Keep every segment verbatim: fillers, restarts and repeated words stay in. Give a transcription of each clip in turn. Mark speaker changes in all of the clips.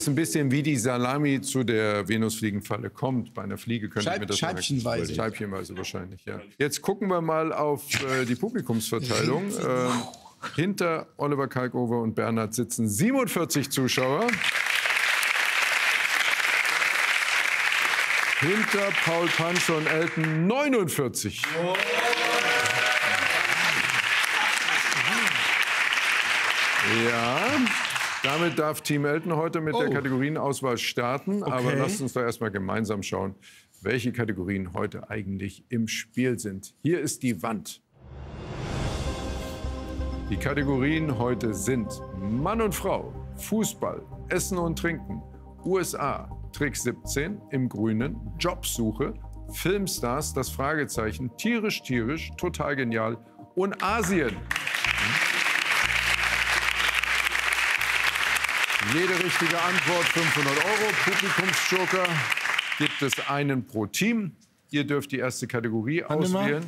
Speaker 1: ist ein bisschen wie die Salami zu der Venusfliegenfalle kommt. Bei einer Fliege könnte
Speaker 2: Scheib,
Speaker 1: ich mir das
Speaker 2: Scheibchenweise.
Speaker 1: Scheibchenweise wahrscheinlich, ja. Jetzt gucken wir mal auf äh, die Publikumsverteilung. Ähm, hinter Oliver Kalkofe und Bernhard sitzen siebenundvierzig Zuschauer. Hinter Paul Panzer und Elton neunundvierzig. Oh. Ja, damit darf Team Elton heute mit oh. der Kategorienauswahl starten. Okay. Aber lasst uns doch erst mal gemeinsam schauen, welche Kategorien heute eigentlich im Spiel sind. Hier ist die Wand. Die Kategorien heute sind Mann und Frau, Fußball, Essen und Trinken, U S A, Trick siebzehn, im Grünen, Jobsuche, Filmstars, das Fragezeichen, tierisch, tierisch, total genial und Asien. Jede richtige Antwort fünfhundert Euro. Publikumsjoker gibt es einen pro Team. Ihr dürft die erste Kategorie auswählen.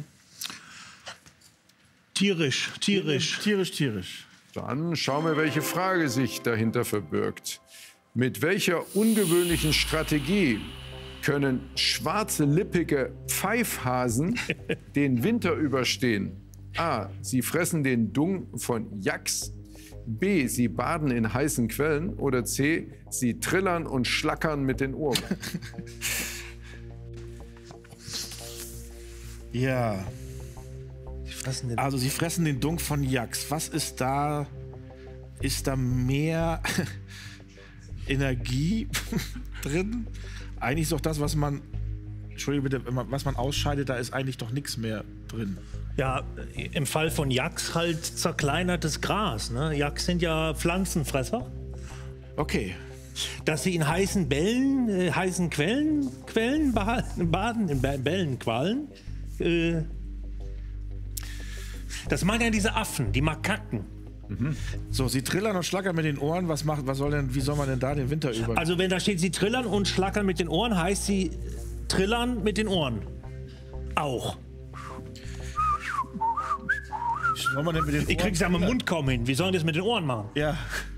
Speaker 3: Tierisch, tierisch. Tierisch, tierisch.
Speaker 1: Dann schauen wir, welche Frage sich dahinter verbirgt. Mit welcher ungewöhnlichen Strategie können schwarze, lippige Pfeifhasen den Winter überstehen? A. Sie fressen den Dung von Yaks. B. Sie baden in heißen Quellen. Oder C. Sie trillern und schlackern mit den Ohren.
Speaker 3: Ja. Also sie fressen den Dung von Yaks. Was ist da? Ist da mehr Energie drin? Eigentlich ist doch das, was man, Entschuldigung bitte, was man ausscheidet, da ist eigentlich doch nichts mehr drin.
Speaker 4: Ja, im Fall von Yaks halt zerkleinertes Gras. Ne? Yaks sind ja Pflanzenfresser.
Speaker 3: Okay.
Speaker 4: Dass sie in heißen Bällen, äh, heißen Quellen, Quellen baden, in Bällenquallen. Äh, das meinen ja diese Affen, die Makaken.
Speaker 3: Mhm. So, sie trillern und schlackern mit den Ohren. Was macht, was soll denn, wie soll man denn da den Winter über?
Speaker 4: Also wenn da steht, sie trillern und schlackern mit den Ohren, heißt sie trillern mit den Ohren. Auch.
Speaker 3: Soll man denn mit den Ohren?
Speaker 4: Ich krieg's ja mit dem Mund kaum hin. Wie sollen das mit den Ohren machen?
Speaker 3: Ja.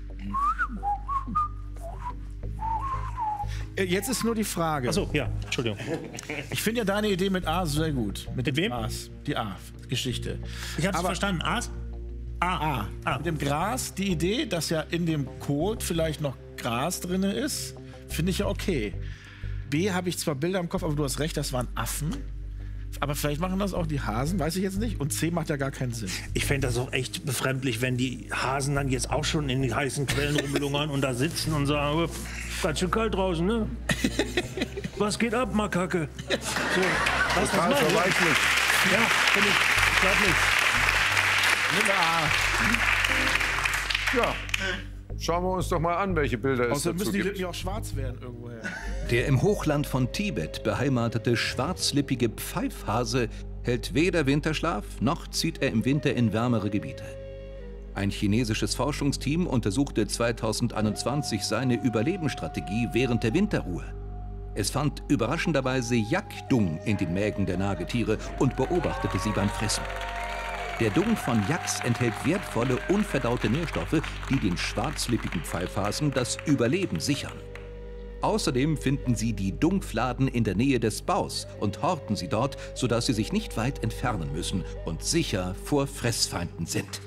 Speaker 3: Jetzt ist nur die Frage.
Speaker 4: Achso, ja, Entschuldigung.
Speaker 3: Ich finde ja deine Idee mit A sehr gut. Mit,
Speaker 4: mit
Speaker 3: dem
Speaker 4: wem?
Speaker 3: Aas. Die A-Geschichte.
Speaker 4: Ich hab's verstanden. Aas?
Speaker 3: A. A. A. Mit dem Gras, die Idee, dass ja in dem Kot vielleicht noch Gras drin ist, finde ich ja okay. B, habe ich zwar Bilder im Kopf, aber du hast recht, das waren Affen. Aber vielleicht machen das auch die Hasen, weiß ich jetzt nicht. Und C macht ja gar keinen Sinn.
Speaker 4: Ich fände das auch echt befremdlich, wenn die Hasen dann jetzt auch schon in den heißen Quellen rumlungern und da sitzen und sagen, ganz schön kalt draußen, ne? Was geht ab, Makake? So, was
Speaker 1: total
Speaker 4: das
Speaker 1: verweichlich.
Speaker 4: Ja, finde ich. Ich glaube nicht.
Speaker 1: Ja, schauen wir uns doch mal an, welche Bilder es
Speaker 3: Außerdem
Speaker 1: dazu
Speaker 3: müssen die
Speaker 1: gibt.
Speaker 3: Lippen ja auch schwarz werden irgendwoher.
Speaker 5: Der im Hochland von Tibet beheimatete schwarzlippige Pfeifhase hält weder Winterschlaf, noch zieht er im Winter in wärmere Gebiete. Ein chinesisches Forschungsteam untersuchte zweitausendeinundzwanzig seine Überlebensstrategie während der Winterruhe. Es fand überraschenderweise Yak-Dung in den Mägen der Nagetiere und beobachtete sie beim Fressen. Der Dung von Yaks enthält wertvolle, unverdaute Nährstoffe, die den schwarzlippigen Pfeifhasen das Überleben sichern. Außerdem finden sie die Dungfladen in der Nähe des Baus und horten sie dort, sodass sie sich nicht weit entfernen müssen und sicher vor Fressfeinden sind.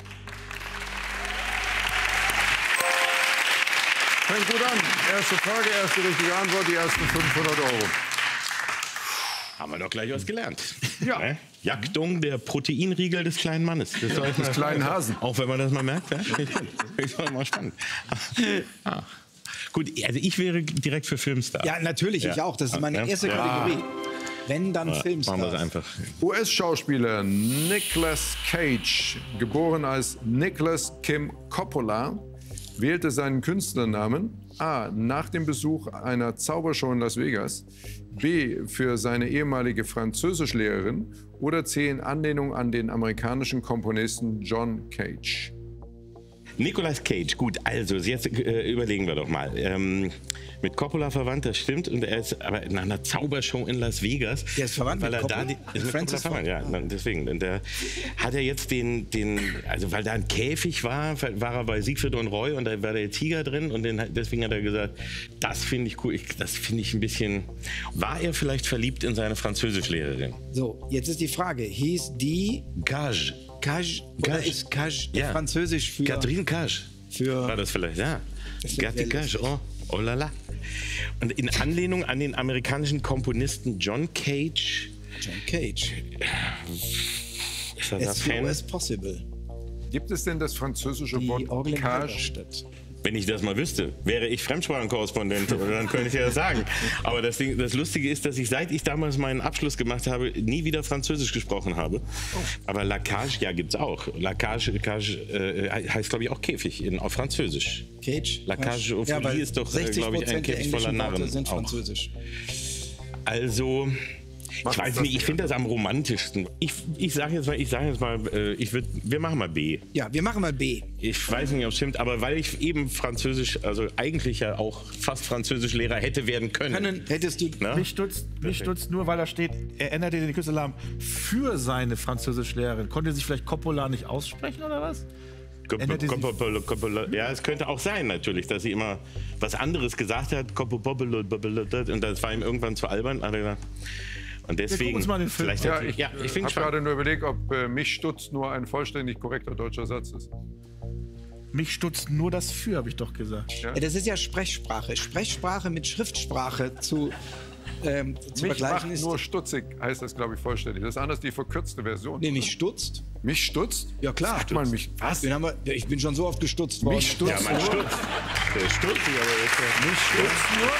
Speaker 1: Fängt gut an. Erste Frage, erste richtige Antwort, die ersten fünfhundert Euro.
Speaker 6: Haben wir doch gleich was gelernt.
Speaker 1: Ja.
Speaker 6: Ne? Jagdung, der Proteinriegel des kleinen Mannes. Das
Speaker 1: ja, des kleinen Hasen.
Speaker 6: Auch wenn man das mal merkt. Ja? Das ist mal spannend. Ah. Gut, also ich wäre direkt für Filmstar.
Speaker 2: Ja, natürlich, ja. Ich auch. Das ist meine erste ja. Kategorie. Wenn, dann ja, Filmstar.
Speaker 6: Machen wir es einfach.
Speaker 1: U S-Schauspieler Nicolas Cage, geboren als Nicholas Kim Coppola, wählte seinen Künstlernamen A. nach dem Besuch einer Zaubershow in Las Vegas, B. für seine ehemalige Französischlehrerin oder C. in Anlehnung an den amerikanischen Komponisten John Cage.
Speaker 6: Nicolas Cage, gut, also jetzt äh, überlegen wir doch mal. Ähm, mit Coppola verwandt, das stimmt, und er ist aber nach einer Zaubershow in Las Vegas.
Speaker 2: Der ist verwandt
Speaker 6: weil
Speaker 2: mit
Speaker 6: er
Speaker 2: Coppola?
Speaker 6: da die, ist mit
Speaker 2: Francis
Speaker 6: Coppola verwandt, ja, deswegen. Und der hat er jetzt den, den, also weil da ein Käfig war, war er bei Siegfried und Roy und da war der Tiger drin und den, deswegen hat er gesagt, das finde ich cool, ich, das finde ich ein bisschen. War er vielleicht verliebt in seine Französischlehrerin?
Speaker 2: So, jetzt ist die Frage, hieß die
Speaker 6: Cage.
Speaker 2: Cage oder
Speaker 6: Cage.
Speaker 2: ist Cage
Speaker 6: Ja.
Speaker 2: Französisch für...
Speaker 6: Catherine Cage.
Speaker 2: Für-
Speaker 6: War das vielleicht, ja.
Speaker 2: Das wird
Speaker 6: Cathy
Speaker 2: sehr
Speaker 6: Cage,
Speaker 2: lustig.
Speaker 6: oh, oh la la. Und in Anlehnung an den amerikanischen Komponisten John Cage,
Speaker 2: John Cage.
Speaker 6: ist er da
Speaker 2: As slow
Speaker 6: Fan?
Speaker 2: as possible.
Speaker 1: Gibt es denn das französische
Speaker 2: Die
Speaker 1: Wort
Speaker 2: Orgel in
Speaker 1: Cage?
Speaker 2: Halberstadt.
Speaker 6: Wenn ich das mal wüsste, wäre ich Fremdsprachenkorrespondent, dann könnte ich ja das sagen. Aber das, Ding, das Lustige ist, dass ich, seit ich damals meinen Abschluss gemacht habe, nie wieder Französisch gesprochen habe. Aber La Cage, ja, gibt's auch. La Cage, Cage äh, heißt, glaube ich, auch Käfig in, auf Französisch.
Speaker 2: Cage.
Speaker 6: La Cage aux
Speaker 2: ja, weil
Speaker 6: Folies ist doch, äh,
Speaker 2: sechzig
Speaker 6: glaube ich, ein
Speaker 2: Prozent der
Speaker 6: Käfig voller
Speaker 2: englischen Worte
Speaker 6: Narren
Speaker 2: sind
Speaker 6: auch.
Speaker 2: Französisch.
Speaker 6: Also, ich weiß nicht, ich finde das am romantischsten. Ich, ich sage jetzt mal, ich sage jetzt mal, äh, ich würd, wir machen mal B.
Speaker 2: Ja, wir machen mal B.
Speaker 6: Ich weiß nicht, ob es stimmt, aber weil ich eben Französisch, also eigentlich ja auch fast Französischlehrer hätte werden können.
Speaker 2: Können, hättest du...
Speaker 6: Na?
Speaker 3: Mich stutzt, mich stutzt nur, weil da steht, er änderte den Künstleralarm für seine Französischlehrerin. Konnte sich vielleicht Coppola nicht aussprechen oder was?
Speaker 6: Kop-
Speaker 3: änderte sie-
Speaker 6: Kop- Kop- Ja, es könnte auch sein natürlich, dass sie immer was anderes gesagt hat. Kop- Und das war ihm irgendwann zu albern. Hat er gesagt. Und deswegen,
Speaker 3: uns mal den Film
Speaker 6: vielleicht
Speaker 1: Ja,
Speaker 6: hat-
Speaker 1: ich,
Speaker 6: ja, ich finde
Speaker 1: habe
Speaker 6: spannend.
Speaker 1: gerade nur überlegt, ob äh, mich stutzt nur ein vollständig korrekter deutscher Satz ist.
Speaker 3: Mich stutzt nur das für, habe ich doch gesagt.
Speaker 2: Ja, das ist ja Sprechsprache. Sprechsprache mit Schriftsprache zu, ähm, zu
Speaker 1: Mich
Speaker 2: vergleichen
Speaker 1: macht
Speaker 2: ist...
Speaker 1: nur stutzig, heißt das, glaube ich, vollständig. Das ist anders die verkürzte Version.
Speaker 2: Nee, mich stutzt.
Speaker 1: Mich stutzt?
Speaker 2: Ja, klar.
Speaker 1: Sagt man mich, was?
Speaker 2: Den haben wir, ja, ich bin schon so oft gestutzt worden.
Speaker 1: Mich stutzt
Speaker 6: Ja, man
Speaker 1: nur?
Speaker 6: stutzt. Der ist stutzig, aber ist ja
Speaker 1: Mich stutzt nur?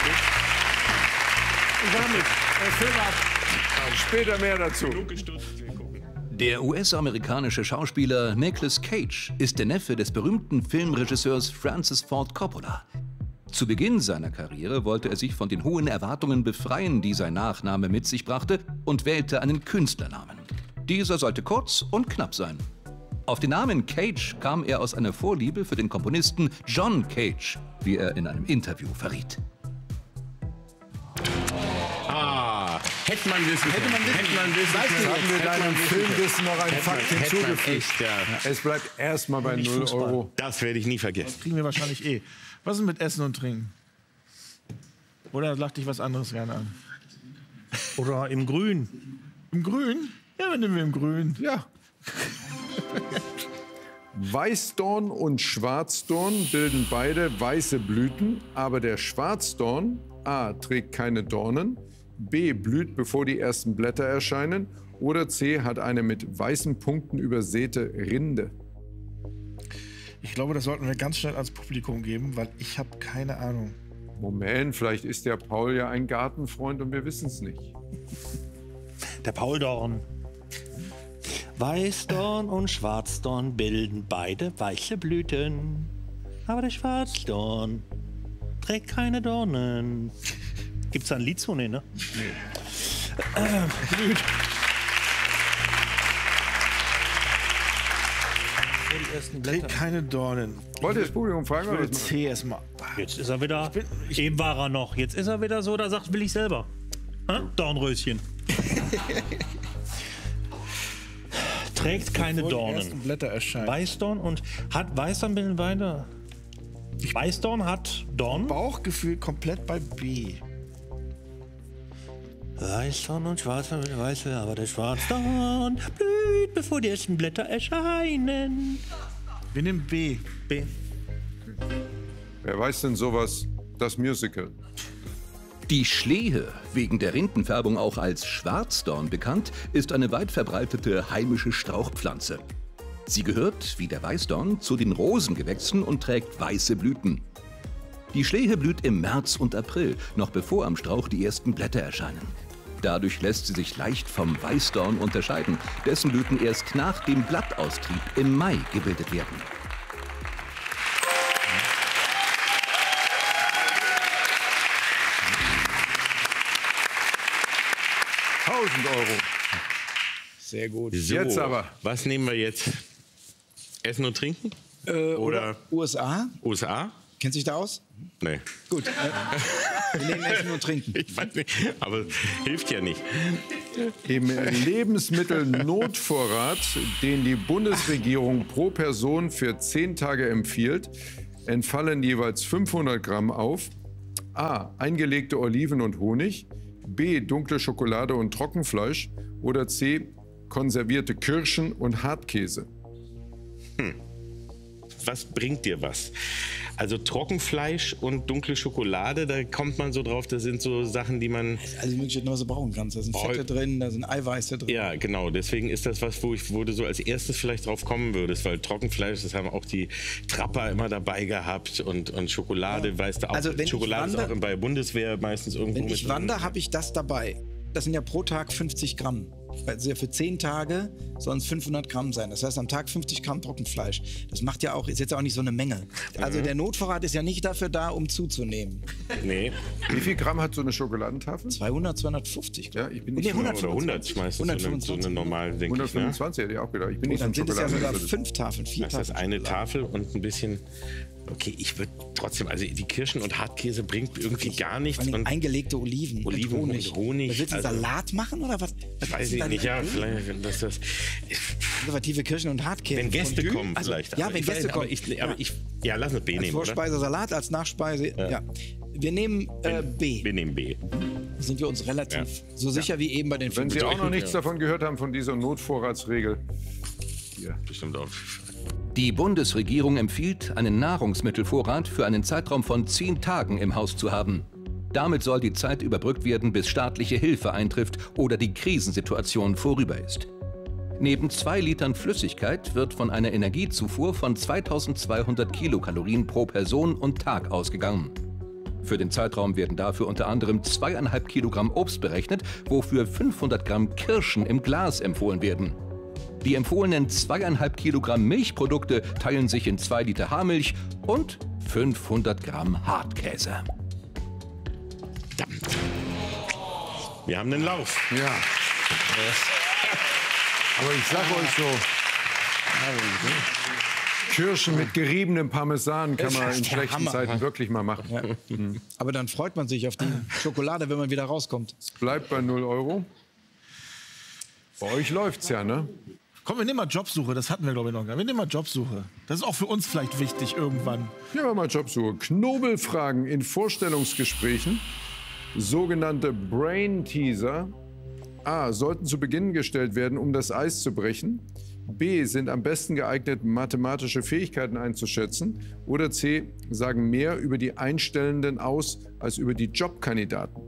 Speaker 1: Ich damit. Äh, Film ab. Später mehr dazu.
Speaker 6: gestutzt. Wir gucken.
Speaker 5: Der U S-amerikanische Schauspieler Nicolas Cage ist der Neffe des berühmten Filmregisseurs Francis Ford Coppola. Zu Beginn seiner Karriere wollte er sich von den hohen Erwartungen befreien, die sein Nachname mit sich brachte, und wählte einen Künstlernamen. Dieser sollte kurz und knapp sein. Auf den Namen Cage kam er aus einer Vorliebe für den Komponisten John Cage, wie er in einem Interview verriet.
Speaker 6: Ah, hätte man wissen können. Hätte man wissen können.
Speaker 1: Haben wir deinem Filmwissen noch einen Fakt
Speaker 6: Hätte man
Speaker 1: hinzugefügt?
Speaker 6: echt, ja.
Speaker 1: Es bleibt erstmal bei null Euro.
Speaker 6: Das werde ich nie vergessen.
Speaker 3: Kriegen wir wahrscheinlich eh. Was ist mit Essen und Trinken? Oder lacht dich was anderes gerne an?
Speaker 4: Oder im Grün.
Speaker 3: Im Grün? Ja, dann nehmen wir im Grün.
Speaker 1: Ja. Weißdorn und Schwarzdorn bilden beide weiße Blüten, aber der Schwarzdorn A. trägt keine Dornen, B. blüht, bevor die ersten Blätter erscheinen oder C. hat eine mit weißen Punkten übersäte Rinde.
Speaker 3: Ich glaube, das sollten wir ganz schnell ans Publikum geben, weil ich habe keine Ahnung.
Speaker 1: Moment, vielleicht ist der Paul ja ein Gartenfreund und wir wissen es nicht.
Speaker 4: Der Pauldorn. Weißdorn und Schwarzdorn bilden beide weiße Blüten. Aber der Schwarzdorn trägt keine Dornen. Gibt's da ein Lied zu? Nee, ne? Nee. Äh, Blüt. Die ersten
Speaker 3: Trägt
Speaker 4: Blätter.
Speaker 3: keine Dornen.
Speaker 1: Wollt ihr das Publikum fragen?
Speaker 3: Ich
Speaker 1: Oder
Speaker 3: will
Speaker 1: was machen?
Speaker 3: C erstmal.
Speaker 4: Jetzt ist er wieder. Eben war er noch. Jetzt ist er wieder so, da sagt, will ich selber. Hä? Dornröschen. Trägt keine
Speaker 3: Bevor die
Speaker 4: Dornen.
Speaker 3: ersten Blätter erscheinen.
Speaker 4: Weißdorn und hat Weißdorn bilden beide. Weißdorn hat Dorn.
Speaker 3: Bauchgefühl komplett bei B.
Speaker 4: Weißdorn und Schwarzdorn bilden weiße, aber der Schwarzdorn blüht, bevor die ersten Blätter erscheinen.
Speaker 3: Wir nehmen B.
Speaker 4: B.
Speaker 1: Wer weiß denn sowas? Das Musical.
Speaker 5: Die Schlehe, wegen der Rindenfärbung auch als Schwarzdorn bekannt, ist eine weit verbreitete heimische Strauchpflanze. Sie gehört, wie der Weißdorn, zu den Rosengewächsen und trägt weiße Blüten. Die Schlehe blüht im März und April, noch bevor am Strauch die ersten Blätter erscheinen. Dadurch lässt sie sich leicht vom Weißdorn unterscheiden, dessen Blüten erst nach dem Blattaustrieb im Mai gebildet werden.
Speaker 1: tausend Euro.
Speaker 2: Sehr gut.
Speaker 6: So,
Speaker 1: Jetzt aber.
Speaker 6: Was nehmen wir jetzt? Essen und Trinken?
Speaker 2: Äh,
Speaker 6: Oder,
Speaker 2: oder U S A?
Speaker 6: U S A?
Speaker 2: Kennt sich da aus?
Speaker 6: Nee.
Speaker 2: Gut. Äh, wir nehmen Essen und Trinken.
Speaker 6: Ich weiß nicht, aber hilft ja nicht.
Speaker 1: Im Lebensmittelnotvorrat, den die Bundesregierung pro Person für zehn Tage empfiehlt, entfallen jeweils fünfhundert Gramm auf A. Eingelegte Oliven und Honig, B. Dunkle Schokolade und Trockenfleisch oder C. Konservierte Kirschen und Hartkäse.
Speaker 6: Hm. Was bringt dir was? Also Trockenfleisch und dunkle Schokolade, da kommt man so drauf, das sind so Sachen, die man...
Speaker 2: Also mögliche, was du brauchen kannst. Da sind Fette drin, da sind Eiweiße drin.
Speaker 6: Ja, genau. Deswegen ist das was, wo ich wo du so als erstes vielleicht drauf kommen würdest, weil Trockenfleisch, das haben auch die Trapper immer dabei gehabt und, und Schokolade, ja. Weißt du auch.
Speaker 2: Also wenn
Speaker 6: Schokolade
Speaker 2: ich wandere,
Speaker 6: ist auch bei Bundeswehr meistens irgendwo
Speaker 2: Wenn
Speaker 6: mit
Speaker 2: ich
Speaker 6: drin.
Speaker 2: wandere, habe ich das dabei. Das sind ja pro Tag fünfzig Gramm. Also ja für zehn Tage sollen es fünfhundert Gramm sein. Das heißt am Tag fünfzig Gramm Trockenfleisch. Das macht ja auch, ist jetzt auch nicht so eine Menge. Also mhm. der Notvorrat ist ja nicht dafür da, um zuzunehmen.
Speaker 6: Nee.
Speaker 1: Wie viel Gramm hat so eine Schokoladentafel?
Speaker 2: zweihundert, zweihundertfünfzig.
Speaker 1: Ja, ich bin
Speaker 2: nee,
Speaker 1: nicht
Speaker 6: oder hundert schmeißt du so eine, so eine normale, denke ich.
Speaker 1: hundertfünfundzwanzig hätte ich auch gedacht. Ich bin
Speaker 2: Oh,
Speaker 1: nicht so
Speaker 2: dann
Speaker 1: ein
Speaker 2: sind es ja sogar
Speaker 1: Schokoladen.
Speaker 2: fünf Tafeln, vier
Speaker 6: Das ist
Speaker 2: Tafeln.
Speaker 6: eine Tafel und ein bisschen... Okay, ich würde trotzdem, also die Kirschen und Hartkäse bringt irgendwie gar nichts.
Speaker 2: Vor allem
Speaker 6: Und
Speaker 2: eingelegte Oliven,
Speaker 6: Oliven
Speaker 2: mit Honig.
Speaker 6: und Honig,
Speaker 2: Willst du einen
Speaker 6: also-
Speaker 2: Salat machen oder was? was
Speaker 6: weiß
Speaker 2: ist denn
Speaker 6: ich
Speaker 2: da
Speaker 6: nicht,
Speaker 2: drin?
Speaker 6: ja, vielleicht, dass das...
Speaker 2: Innovative Kirschen und Hartkäse.
Speaker 6: Wenn Gäste
Speaker 2: Fondue?
Speaker 6: kommen
Speaker 2: Also,
Speaker 6: vielleicht.
Speaker 2: Ja,
Speaker 6: aber
Speaker 2: wenn
Speaker 6: ich
Speaker 2: Gäste
Speaker 6: weiß,
Speaker 2: kommen.
Speaker 6: Aber ich, aber
Speaker 2: ja.
Speaker 6: ich, ja, lass uns B
Speaker 2: Als
Speaker 6: nehmen, oder?
Speaker 2: Vorspeise Salat, als Nachspeise, ja. Wir nehmen äh, B.
Speaker 6: Wir nehmen B.
Speaker 2: Da sind wir uns relativ
Speaker 6: Ja.
Speaker 2: so sicher wie eben bei den
Speaker 1: Wenn Sie
Speaker 2: fünf.
Speaker 1: auch noch nichts
Speaker 6: Ja.
Speaker 1: davon gehört haben, von dieser Notvorratsregel. Hier.
Speaker 6: Bestimmt auch.
Speaker 5: Die Bundesregierung empfiehlt, einen Nahrungsmittelvorrat für einen Zeitraum von zehn Tagen im Haus zu haben. Damit soll die Zeit überbrückt werden, bis staatliche Hilfe eintrifft oder die Krisensituation vorüber ist. Neben zwei Litern Flüssigkeit wird von einer Energiezufuhr von zweitausendzweihundert Kilokalorien pro Person und Tag ausgegangen. Für den Zeitraum werden dafür unter anderem zweieinhalb Kilogramm Obst berechnet, wofür fünfhundert Gramm Kirschen im Glas empfohlen werden. Die empfohlenen zweieinhalb Kilogramm Milchprodukte teilen sich in zwei Liter Haarmilch und fünfhundert Gramm Hartkäse.
Speaker 6: Wir haben den Lauf.
Speaker 1: Ja. Aber ich sag euch so, Kirschen mit geriebenem Parmesan kann man in
Speaker 2: ist der
Speaker 1: schlechten
Speaker 2: Hammer.
Speaker 1: Zeiten wirklich mal machen.
Speaker 2: Ja. Aber dann freut man sich auf die Schokolade, wenn man wieder rauskommt.
Speaker 1: Es bleibt bei null Euro. Bei euch läuft's ja, ne?
Speaker 3: Komm, wir nehmen mal Jobsuche. Das hatten wir, glaube ich, noch gar nicht. Wir nehmen mal Jobsuche. Das ist auch für uns vielleicht wichtig irgendwann.
Speaker 1: Hier haben wir mal Jobsuche. Knobelfragen in Vorstellungsgesprächen. Sogenannte Brain Teaser. A. Sollten zu Beginn gestellt werden, um das Eis zu brechen. B. Sind am besten geeignet, mathematische Fähigkeiten einzuschätzen. Oder C. Sagen mehr über die Einstellenden aus, als über die Jobkandidaten.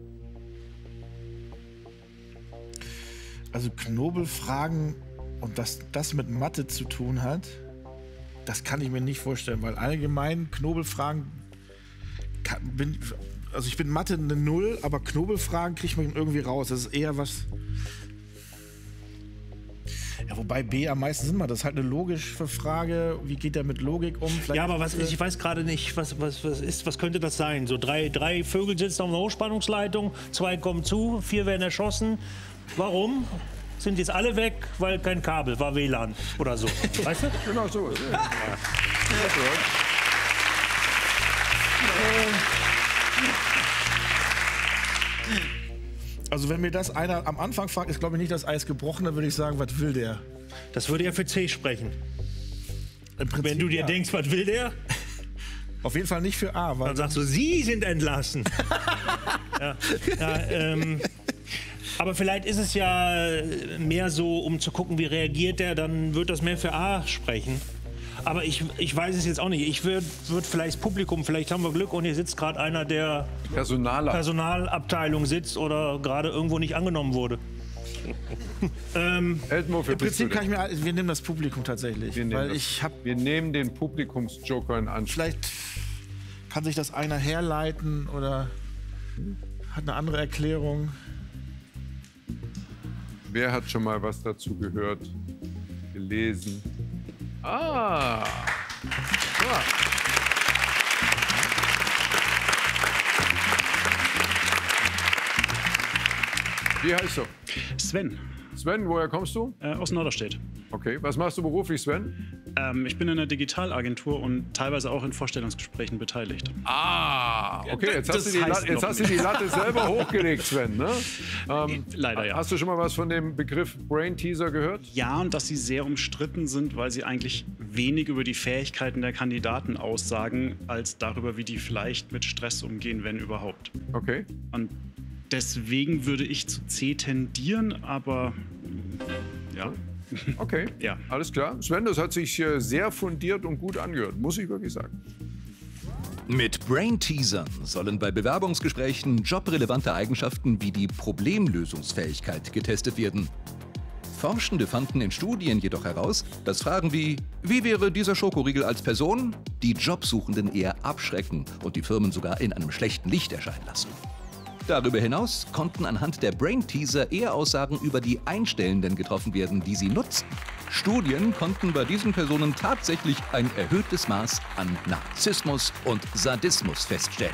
Speaker 3: Also Knobelfragen und dass das mit Mathe zu tun hat, das kann ich mir nicht vorstellen, weil allgemein Knobelfragen kann, bin, also ich bin Mathe eine Null, aber Knobelfragen kriegt man irgendwie raus. Das ist eher was. Ja, wobei B am meisten Sinn macht. Das ist halt eine logische Frage. Wie geht der mit Logik um? Vielleicht
Speaker 4: Ja, aber was, ich weiß gerade nicht, was, was, was, ist, was könnte das sein? So drei, drei Vögel sitzen auf einer Hochspannungsleitung, zwei kommen zu, vier werden erschossen. Warum? Sind jetzt alle weg, weil kein Kabel war, W L A N oder so. Weißt du?
Speaker 1: Genau so. Ja.
Speaker 3: Also wenn mir das einer am Anfang fragt, ist glaube ich nicht das Eis gebrochen, dann würde ich sagen, was will der?
Speaker 4: Das würde ja für C sprechen.
Speaker 3: Im Prinzip,
Speaker 4: Wenn du dir
Speaker 3: ja.
Speaker 4: denkst, was will der?
Speaker 3: Auf jeden Fall nicht für A. Weil
Speaker 4: Dann sagst du, Sie sind entlassen. ja, ja, ähm, aber vielleicht ist es ja mehr so, um zu gucken, wie reagiert der, dann wird das mehr für A sprechen. Aber ich, ich weiß es jetzt auch nicht. Ich würde würd vielleicht das Publikum, vielleicht haben wir Glück und hier sitzt gerade einer, der
Speaker 1: Personaler.
Speaker 4: Personalabteilung sitzt oder gerade irgendwo nicht angenommen wurde. ähm,
Speaker 1: Elton, wofür
Speaker 3: Im
Speaker 1: bist du
Speaker 3: Prinzip kann
Speaker 1: denn?
Speaker 3: ich mir, wir nehmen das Publikum tatsächlich,
Speaker 1: Wir nehmen
Speaker 3: weil
Speaker 1: das-
Speaker 3: ich habe,
Speaker 1: Wir nehmen den Publikumsjoker in Anspruch.
Speaker 3: vielleicht kann sich das einer herleiten oder hat eine andere Erklärung.
Speaker 1: Wer hat schon mal was dazu gehört, gelesen? Ah! Ja. Wie heißt du?
Speaker 7: Sven,
Speaker 1: Sven, woher kommst du?
Speaker 7: äh, aus Norderstedt.
Speaker 1: Okay, was machst du beruflich, Sven?
Speaker 7: Ähm, ich bin in einer Digitalagentur und teilweise auch in Vorstellungsgesprächen beteiligt.
Speaker 1: Ah, okay, jetzt,
Speaker 7: Das
Speaker 1: hast du, die,
Speaker 7: heißt
Speaker 1: La jetzt
Speaker 7: noch
Speaker 1: hast du die Latte selber hochgelegt, Sven. Ne? Ähm,
Speaker 7: Leider ja.
Speaker 1: Hast du schon mal was von dem Begriff Brain Teaser gehört?
Speaker 7: Ja, und dass sie sehr umstritten sind, weil sie eigentlich wenig über die Fähigkeiten der Kandidaten aussagen, als darüber, wie die vielleicht mit Stress umgehen, wenn überhaupt.
Speaker 1: Okay.
Speaker 7: Und deswegen würde ich zu C tendieren, aber ja.
Speaker 1: Okay,
Speaker 7: Ja.
Speaker 1: alles klar. Sven, das hat sich äh, sehr fundiert und gut angehört, muss ich wirklich sagen.
Speaker 5: Mit Brain-Teasern sollen bei Bewerbungsgesprächen jobrelevante Eigenschaften wie die Problemlösungsfähigkeit getestet werden. Forschende fanden in Studien jedoch heraus, dass Fragen wie „Wie wäre dieser Schokoriegel als Person?“ die Jobsuchenden eher abschrecken und die Firmen sogar in einem schlechten Licht erscheinen lassen. Darüber hinaus konnten anhand der Brain-Teaser eher Aussagen über die Einstellenden getroffen werden, die sie nutzten. Studien konnten bei diesen Personen tatsächlich ein erhöhtes Maß an Narzissmus und Sadismus feststellen.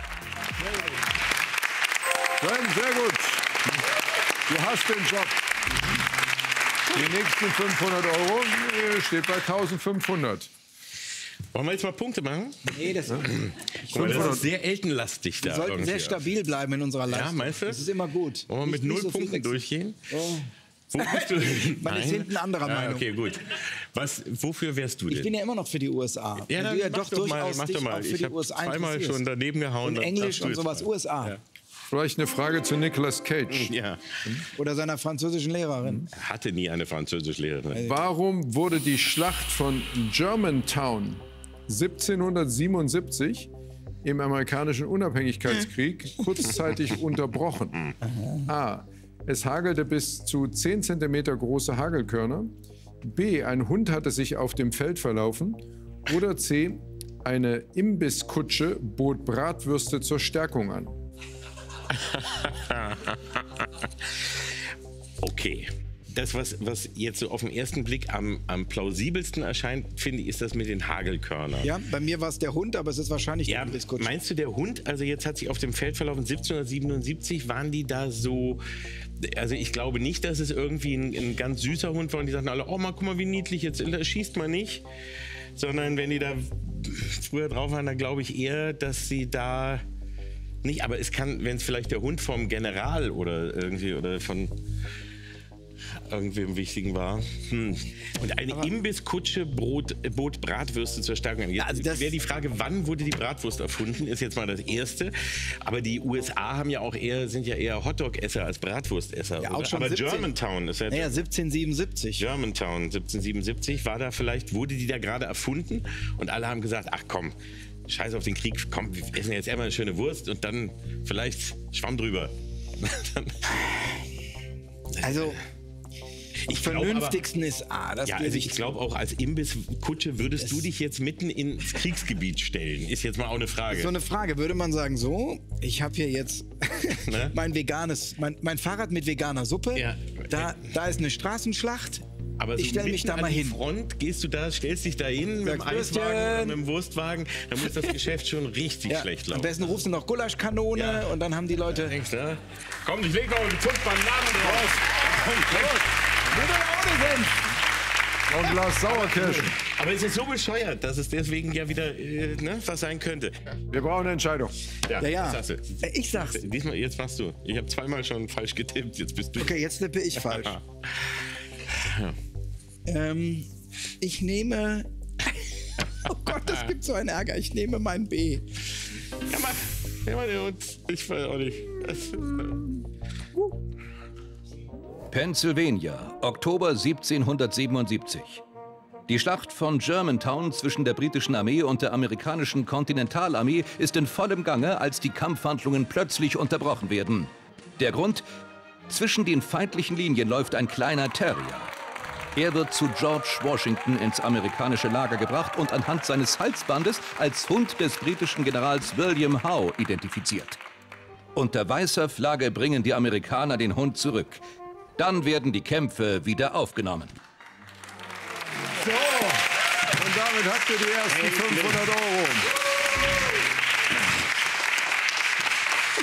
Speaker 1: Sven, sehr gut. Du hast den Job. Die nächsten fünfhundert Euro äh, steht bei eintausendfünfhundert.
Speaker 6: Wollen wir jetzt mal Punkte machen?
Speaker 2: Nee, das,
Speaker 6: Guck mal, das ist sehr eltenlastig da.
Speaker 2: wir sollten
Speaker 6: irgendwie.
Speaker 2: sehr stabil bleiben in unserer Leistung.
Speaker 6: Ja, meinst du?
Speaker 2: Das ist immer gut.
Speaker 6: Wollen wir mit
Speaker 2: Nicht- nicht
Speaker 6: null
Speaker 2: so viel
Speaker 6: Punkten
Speaker 2: wechseln.
Speaker 6: durchgehen?
Speaker 2: Oh.
Speaker 6: Wo bist du?
Speaker 2: Man ist
Speaker 6: Nein?
Speaker 2: hinten anderer
Speaker 6: Ja,
Speaker 2: Meinung.
Speaker 6: okay, gut. Was, wofür wärst du denn?
Speaker 2: Ich bin ja immer noch für die U S A.
Speaker 6: ja,
Speaker 2: Weil
Speaker 6: dann
Speaker 2: du ja
Speaker 6: mach
Speaker 2: doch
Speaker 6: doch mal,
Speaker 2: durchaus
Speaker 6: mach
Speaker 2: dich
Speaker 6: doch mal.
Speaker 2: auch für
Speaker 6: Ich
Speaker 2: die
Speaker 6: habe
Speaker 2: U S A
Speaker 6: zweimal
Speaker 2: interessierst.
Speaker 6: schon daneben gehauen.
Speaker 2: Und
Speaker 6: dann
Speaker 2: Englisch
Speaker 6: darfst du
Speaker 2: und
Speaker 6: jetzt
Speaker 2: sowas,
Speaker 6: mal.
Speaker 2: U S A.
Speaker 6: Ja.
Speaker 1: Vielleicht eine Frage zu Nicolas Cage.
Speaker 6: Ja,
Speaker 2: Oder seiner französischen Lehrerin.
Speaker 6: hatte nie eine Französischlehrerin.
Speaker 1: Warum wurde die Schlacht von Germantown siebzehnhundertsiebenundsiebzig im amerikanischen Unabhängigkeitskrieg kurzzeitig unterbrochen? A. Es hagelte bis zu zehn Zentimeter große Hagelkörner. B. Ein Hund hatte sich auf dem Feld verlaufen. Oder C. Eine Imbisskutsche bot Bratwürste zur Stärkung an.
Speaker 6: Okay. Das, was, was jetzt so auf den ersten Blick am, am plausibelsten erscheint, finde ich, ist das mit den Hagelkörnern.
Speaker 2: Ja, bei mir war es der Hund, aber es ist wahrscheinlich
Speaker 6: Ja,
Speaker 2: der Imbisskutsche.
Speaker 6: meinst du, der Hund, also jetzt hat sich auf dem Feld verlaufen, siebzehnhundertsiebenundsiebzig, waren die da so, also ich glaube nicht, dass es irgendwie ein, ein ganz süßer Hund war und die sagten alle, oh, mal, guck mal, wie niedlich, jetzt schießt man nicht, sondern wenn die da früher drauf waren, dann glaube ich eher, dass sie da nicht, aber es kann, wenn es vielleicht der Hund vom General oder irgendwie, oder von irgendwem Wichtigen war. Hm. Und eine Imbisskutsche Brot, äh, bot Bratwürste zur Stärkung an. Jetzt
Speaker 2: also das-
Speaker 6: wäre die Frage, wann wurde die Bratwurst erfunden, ist jetzt mal das Erste. Aber die U S A haben ja auch eher, sind ja eher Hotdog-Esser als Bratwurstesser.
Speaker 2: Ja, auch
Speaker 6: oder?
Speaker 2: schon
Speaker 6: Aber
Speaker 2: siebzehn.
Speaker 6: Germantown ist ja...
Speaker 2: Naja, siebzehnhundertsiebenundsiebzig.
Speaker 6: Germantown siebzehnhundertsiebenundsiebzig war da vielleicht, wurde die da gerade erfunden und alle haben gesagt, ach komm, scheiß auf den Krieg, komm, wir essen jetzt einmal eine schöne Wurst und dann vielleicht Schwamm drüber.
Speaker 2: Also, am
Speaker 6: Ich glaub aber-
Speaker 2: vernünftigsten ist A. Das
Speaker 6: Ja,
Speaker 2: gebe
Speaker 6: also
Speaker 2: ich
Speaker 6: ich
Speaker 2: zu.
Speaker 6: glaube auch als Imbisskutsche würdest du dich jetzt mitten ins Kriegsgebiet stellen. Ist jetzt mal auch eine Frage.
Speaker 2: So eine Frage, würde man sagen, so, ich habe hier jetzt
Speaker 6: Ne?
Speaker 2: mein veganes, mein, mein Fahrrad mit veganer Suppe,
Speaker 6: Ja.
Speaker 2: da, da ist eine Straßenschlacht,
Speaker 6: Aber so
Speaker 2: ich stelle mich
Speaker 6: mitten
Speaker 2: da
Speaker 6: an
Speaker 2: mal
Speaker 6: die
Speaker 2: hin.
Speaker 6: Front, gehst du da, stellst dich da hin mit dem
Speaker 2: Sagst,
Speaker 6: Eiswagen oder
Speaker 2: Würstchen.
Speaker 6: mit dem Wurstwagen, dann muss das Geschäft schon richtig
Speaker 2: Ja,
Speaker 6: schlecht
Speaker 2: am
Speaker 6: laufen.
Speaker 2: besten rufst du noch Gulaschkanone
Speaker 6: Ja.
Speaker 2: und dann haben die Leute...
Speaker 6: Denkst du, komm, ich leg noch fünf Bananen drauf.
Speaker 1: Und ein Glas Sauerkirsch.
Speaker 6: Aber es ist so bescheuert, dass es deswegen ja wieder äh, ne, was sein könnte.
Speaker 1: Wir brauchen eine Entscheidung.
Speaker 2: Ja, ja.
Speaker 6: was sagst du?
Speaker 2: Äh, Ich sag's.
Speaker 6: Diesmal, jetzt machst du. Ich habe zweimal schon falsch getippt, jetzt bist du.
Speaker 2: Okay, jetzt tippe ich falsch. ähm, ich nehme... Oh Gott, das gibt so einen Ärger. Ich nehme mein B.
Speaker 6: Ja, Mann. Ja, Mann, der Hund. Ich weiß auch nicht. Das ist,
Speaker 5: Pennsylvania, Oktober siebzehnhundertsiebenundsiebzig. Die Schlacht von Germantown zwischen der britischen Armee und der amerikanischen Kontinentalarmee ist in vollem Gange, als die Kampfhandlungen plötzlich unterbrochen werden. Der Grund? Zwischen den feindlichen Linien läuft ein kleiner Terrier. Er wird zu George Washington ins amerikanische Lager gebracht und anhand seines Halsbandes als Hund des britischen Generals William Howe identifiziert. Unter weißer Flagge bringen die Amerikaner den Hund zurück. Dann werden die Kämpfe wieder aufgenommen.
Speaker 1: So, und damit habt ihr die ersten fünfhundert Euro.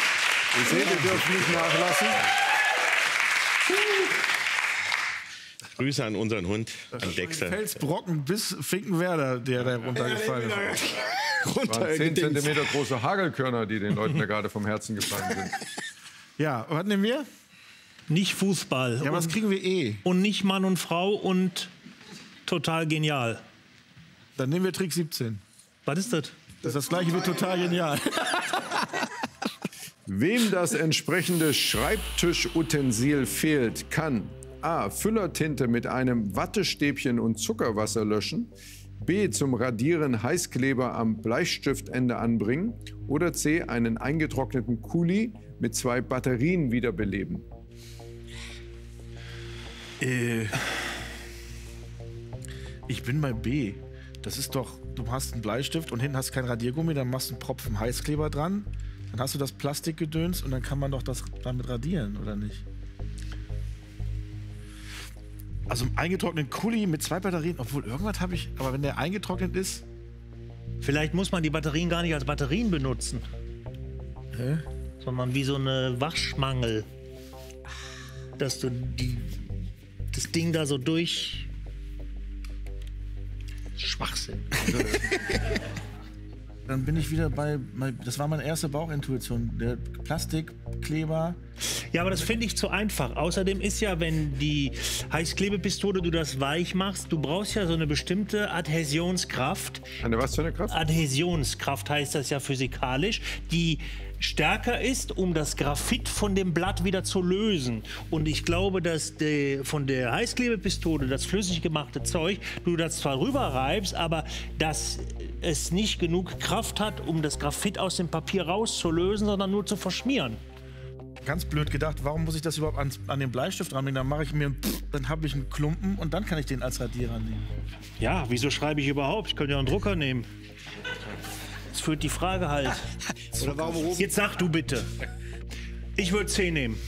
Speaker 1: Ihr seht, ihr dürft nicht nachlassen.
Speaker 6: Grüße an unseren Hund, an Dexter.
Speaker 3: Felsbrocken bis Finkenwerder, der da runtergefallen ist.
Speaker 1: Waren zehn Zentimeter große Hagelkörner, die den Leuten da gerade vom Herzen gefallen sind.
Speaker 3: Ja, was nehmen wir?
Speaker 4: Nicht Fußball.
Speaker 3: Ja, was kriegen wir eh?
Speaker 4: Und nicht Mann und Frau und total genial.
Speaker 3: Dann nehmen wir Trick siebzehn.
Speaker 4: Was ist das?
Speaker 3: Das ist das gleiche wie total genial.
Speaker 1: Wem das entsprechende Schreibtischutensil fehlt, kann A. Füllertinte mit einem Wattestäbchen und Zuckerwasser löschen, B. zum Radieren Heißkleber am Bleistiftende anbringen oder C. einen eingetrockneten Kuli mit zwei Batterien wiederbeleben.
Speaker 3: Äh, ich bin bei B. Das ist doch, du hast einen Bleistift und hinten hast kein Radiergummi, dann machst du einen Propfen Heißkleber dran, dann hast du das Plastikgedöns und dann kann man doch das damit radieren, oder nicht? Also einen eingetrockneten Kuli mit zwei Batterien, obwohl irgendwas habe ich, aber wenn der eingetrocknet ist...
Speaker 4: Vielleicht muss man die Batterien gar nicht als Batterien benutzen.
Speaker 3: Hä?
Speaker 4: Sondern wie so eine Waschmangel. Dass du die, das Ding da so durch... Schwachsinn.
Speaker 3: Dann bin ich wieder bei, das war meine erste Bauchintuition, der Plastikkleber.
Speaker 4: Ja, aber das finde ich zu einfach. Außerdem ist ja, wenn die Heißklebepistole du das weich machst, du brauchst ja so eine bestimmte Adhäsionskraft.
Speaker 1: Eine was für eine Kraft?
Speaker 4: Adhäsionskraft heißt das ja physikalisch, die stärker ist, um das Graphit von dem Blatt wieder zu lösen. Und ich glaube, dass die, von der Heißklebepistole das flüssig gemachte Zeug, du das zwar rüberreibst, aber dass es nicht genug Kraft hat, um das Graphit aus dem Papier rauszulösen, sondern nur zu verschmieren.
Speaker 3: Ganz blöd gedacht, warum muss ich das überhaupt an, an den Bleistift ranbringen? Dann mache ich mir, pff, dann habe ich einen Klumpen und dann kann ich den als Radierer nehmen.
Speaker 4: Ja, wieso schreibe ich überhaupt? Ich könnte ja einen Drucker nehmen. Das führt die Frage halt.
Speaker 2: Oder warum rufen?
Speaker 4: Jetzt sag du bitte. Ich würde C nehmen.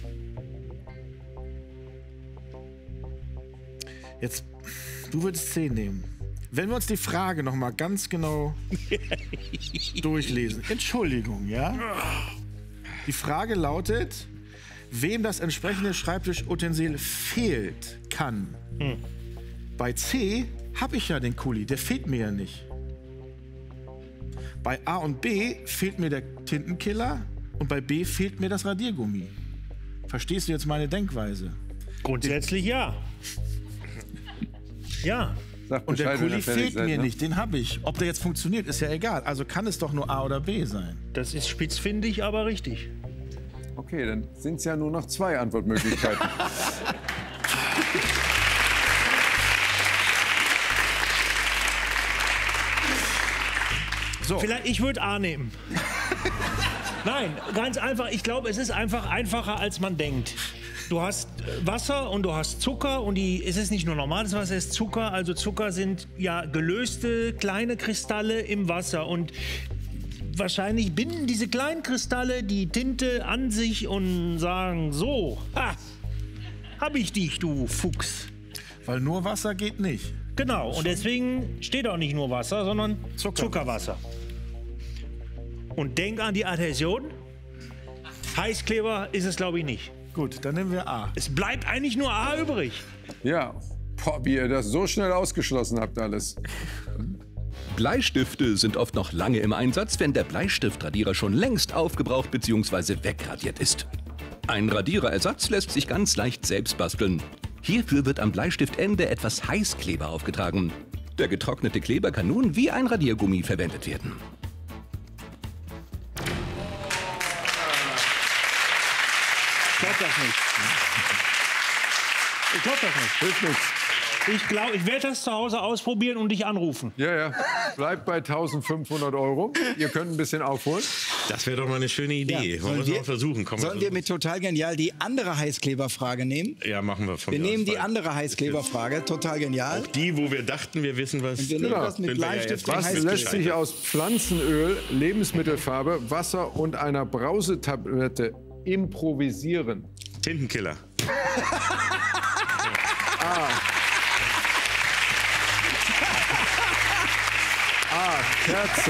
Speaker 3: Jetzt, du würdest C nehmen. Wenn wir uns die Frage noch mal ganz genau durchlesen. Entschuldigung, ja? Die Frage lautet, wem das entsprechende Schreibtischutensil fehlt, kann. Hm. Bei C habe ich ja den Kuli, der fehlt mir ja nicht. Bei A und B fehlt mir der Tintenkiller und bei B fehlt mir das Radiergummi. Verstehst du jetzt meine Denkweise?
Speaker 4: Grundsätzlich ja. Ja.
Speaker 3: Und der Kuli fehlt seid, mir ne? nicht, den habe ich. Ob der jetzt funktioniert, ist ja egal. Also kann es doch nur A oder B sein.
Speaker 4: Das ist spitzfindig, aber richtig.
Speaker 1: Okay, dann sind es ja nur noch zwei Antwortmöglichkeiten.
Speaker 3: So.
Speaker 4: Vielleicht, ich würde A nehmen. Nein, ganz einfach. Ich glaube, es ist einfach einfacher, als man denkt. Du hast Wasser und du hast Zucker und die, es ist nicht nur normales Wasser, es ist Zucker. Also Zucker sind ja gelöste kleine Kristalle im Wasser und wahrscheinlich binden diese kleinen Kristalle die Tinte an sich und sagen so, ha, hab ich dich, du Fuchs.
Speaker 3: Weil nur Wasser geht nicht.
Speaker 4: Genau, und deswegen steht auch nicht nur Wasser, sondern
Speaker 3: Zucker.
Speaker 4: Zuckerwasser. Und denk an die Adhäsion. Heißkleber ist es, glaube ich, nicht.
Speaker 3: Gut, dann nehmen wir A.
Speaker 4: Es bleibt eigentlich nur A übrig.
Speaker 1: Ja, boah, wie ihr das so schnell ausgeschlossen habt alles.
Speaker 5: Bleistifte sind oft noch lange im Einsatz, wenn der Bleistiftradierer schon längst aufgebraucht bzw. wegradiert ist. Ein Radiererersatz lässt sich ganz leicht selbst basteln. Hierfür wird am Bleistiftende etwas Heißkleber aufgetragen. Der getrocknete Kleber kann nun wie ein Radiergummi verwendet werden.
Speaker 4: Ich glaube das nicht. Ich glaube das nicht.
Speaker 1: Hilft nichts.
Speaker 4: Ich glaube, ich werde das zu Hause ausprobieren und dich anrufen.
Speaker 1: Ja, ja. Bleibt bei eintausendfünfhundert Euro. Ihr könnt ein bisschen aufholen.
Speaker 6: Das wäre doch mal eine schöne Idee.
Speaker 2: Ja,
Speaker 6: Wollen wir
Speaker 2: wir,
Speaker 6: mal versuchen? Komm,
Speaker 2: sollen wir mit Total Genial die andere Heißkleberfrage nehmen?
Speaker 6: Ja, machen wir von
Speaker 2: Wir
Speaker 6: mir
Speaker 2: nehmen
Speaker 6: aus,
Speaker 2: die
Speaker 6: weil
Speaker 2: andere Heißkleberfrage, Total Genial.
Speaker 6: Die, wo wir dachten, wir wissen was.
Speaker 2: Und wir nehmen
Speaker 1: Genau.
Speaker 2: das mit
Speaker 6: Sind wir ja
Speaker 2: Bleistift
Speaker 6: jetzt
Speaker 2: und
Speaker 1: Was
Speaker 6: fast
Speaker 1: lässt sich
Speaker 2: Heißkleber.
Speaker 1: aus Pflanzenöl, Lebensmittelfarbe, Wasser und einer Brausetablette improvisieren?
Speaker 6: Tintenkiller.
Speaker 1: A. A. Kerze.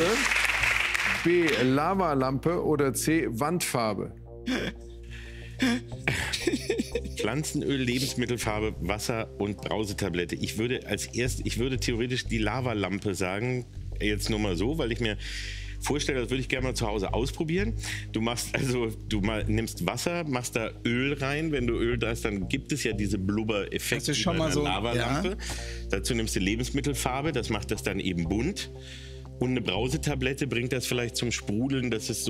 Speaker 1: B. Lavalampe oder C. Wandfarbe.
Speaker 6: Pflanzenöl, Lebensmittelfarbe, Wasser und Brausetablette. Ich würde als erst, ich würde theoretisch die Lavalampe sagen, jetzt nur mal so, weil ich mir vorstelle, das würde ich gerne mal zu Hause ausprobieren. Du machst also, du mal, nimmst Wasser, machst da Öl rein. Wenn du Öl da hast, dann gibt es ja diese Blubber-Effekte
Speaker 2: schon
Speaker 6: bei
Speaker 2: mal
Speaker 6: einer
Speaker 2: so,
Speaker 6: Lavalampe.
Speaker 2: ja.
Speaker 6: Dazu nimmst du Lebensmittelfarbe, das macht das dann eben bunt. Und eine Brausetablette bringt das vielleicht zum Sprudeln, dass es so